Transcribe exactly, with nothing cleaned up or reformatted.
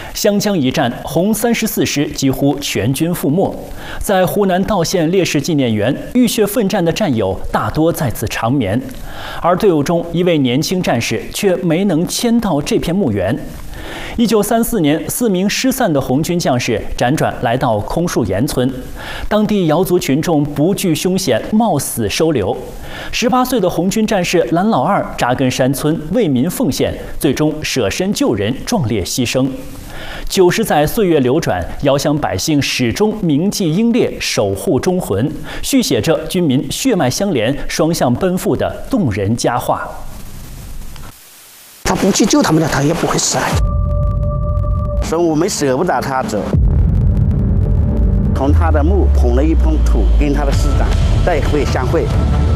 湘江一战，红三十四师几乎全军覆没。在湖南道县烈士纪念园，浴血奋战的战友大多在此长眠，而队伍中一位年轻战士却没能迁到这片墓园。一九三四年，四名失散的红军将士辗转来到空树岩村，当地瑶族群众不惧凶险，冒死收留。十八岁的红军战士蓝老二扎根山村，为民奉献，最终舍身救人，壮烈牺牲。九十载岁月流转，遥乡百姓始终铭记英烈，守护忠魂，续写着军民血脉相连、双向奔赴的动人佳话。 他不去救他们了，他也不会死了。 所以我们舍不得他走，从他的墓捧了一捧土，跟他的师长再会相会。